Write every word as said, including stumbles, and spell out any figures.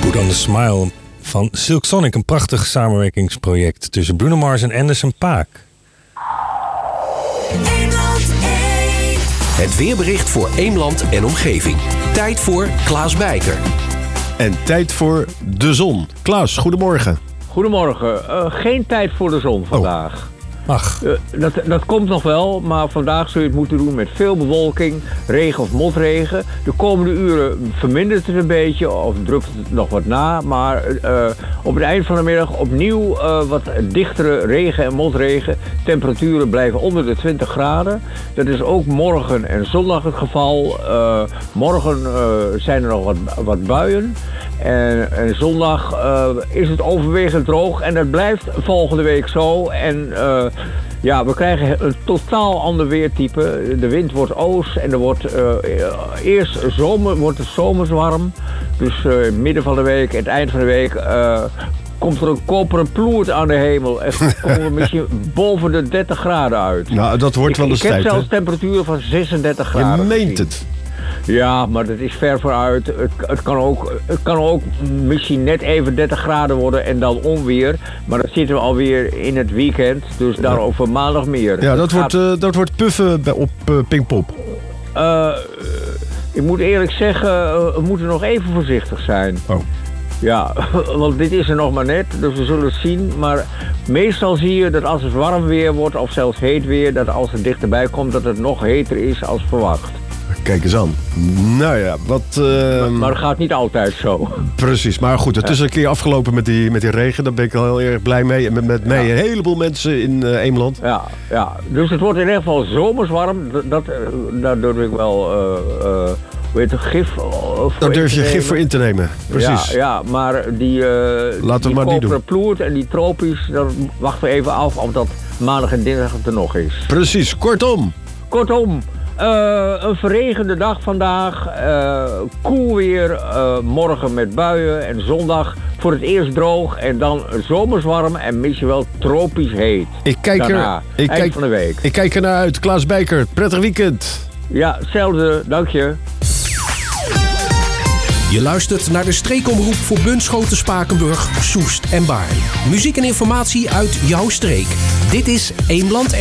Put on the Smile van Silk Sonic. Een prachtig samenwerkingsproject tussen Bruno Mars en Anderson .Paak. Het weerbericht voor Eemland en omgeving. Tijd voor Klaas Bijker. En tijd voor de zon. Klaas, goedemorgen. Goedemorgen. Uh, geen tijd voor de zon vandaag. Oh. Ach. Uh, dat, dat komt nog wel, maar vandaag zul je het moeten doen met veel bewolking, regen of motregen. De komende uren vermindert het een beetje of drukt het nog wat na. Maar uh, op het eind van de middag opnieuw uh, wat dichtere regen en motregen. Temperaturen blijven onder de twintig graden. Dat is ook morgen en zondag het geval. Uh, morgen uh, zijn er nog wat, wat buien. En, en zondag uh, is het overwegend droog en dat blijft volgende week zo. En uh, ja, we krijgen een totaal ander weertype. De wind wordt oost en er wordt uh, eerst zomer, wordt het zomers warm. Dus uh, midden van de week en het eind van de week uh, komt er een koperen ploert aan de hemel. En komen we misschien boven de dertig graden uit. Nou, dat wordt wel eens tijd. Ik heb tijd, zelfs temperaturen van zesendertig graden. Je meent gezien. het. Ja, maar dat is ver vooruit. Het, het, kan ook, het kan ook misschien net even dertig graden worden en dan onweer. Maar dan zitten we alweer in het weekend, dus daarover maandag meer. Ja, dat, dat wordt, gaat... uh, dat wordt puffen bij, op uh, Pinkpop. Uh, ik moet eerlijk zeggen, uh, we moeten nog even voorzichtig zijn. Oh. Ja, want dit is er nog maar net, dus we zullen het zien. Maar meestal zie je dat als het warm weer wordt, of zelfs heet weer, dat als het dichterbij komt, dat het nog heter is als verwacht. Kijk eens aan. Nou ja, wat... Uh... Maar, maar het gaat niet altijd zo. Precies, maar goed, het is een keer afgelopen met die, met die regen. Daar ben ik al heel erg blij mee. En met, met mij ja. Een heleboel mensen in uh, Eemland. Ja, ja, dus het wordt in ieder geval zomers warm. Dat, dat, daar durf ik wel... Uh, uh, hoe heet het, gif voor Daar durf je gif voor in te nemen, precies. Ja, ja maar die, uh, Laten die we maar koperen ploert en die tropisch, daar wachten we even af of dat maandag en dinsdag er nog is. Precies, kortom. Kortom. Uh, een verregende dag vandaag, uh, koel weer, uh, morgen met buien en zondag voor het eerst droog en dan zomers warm en misschien wel tropisch heet. Ik kijk, Daarna, er, ik, eind kijk, van de week. ik kijk er naar uit. Klaas Bijker, prettig weekend. Ja, hetzelfde, dank je. Je luistert naar de streekomroep voor Bunschoten, Spakenburg, Soest en Baarn. Muziek en informatie uit jouw streek. Dit is Eemland